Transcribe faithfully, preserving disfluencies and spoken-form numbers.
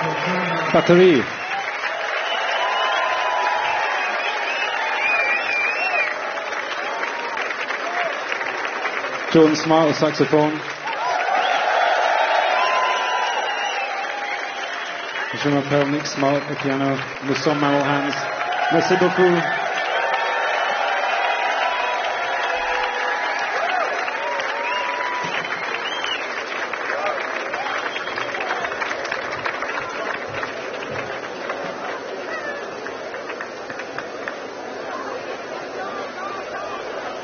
Batterie. Jordan Smart au saxophone. Je m'appelle Nick Smart au piano. Nous sommes à Hands. Merci beaucoup.